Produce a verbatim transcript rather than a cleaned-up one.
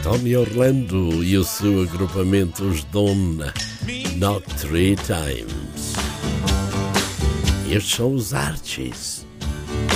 Tommy Orlando e o seu agrupamento Os Donna, Not Three Times. Estes são os Archies.